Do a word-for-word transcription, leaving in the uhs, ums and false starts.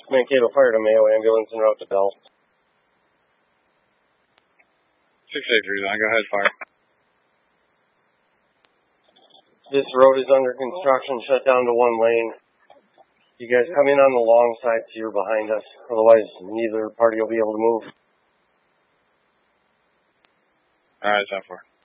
Mankato Fire to Mayo ambulance en route to Bell. six eight three nine, go ahead, fire. This road is under construction, shut down to one lane. You guys come in on the long side so you're behind us. Otherwise, neither party will be able to move. Alright, ten four.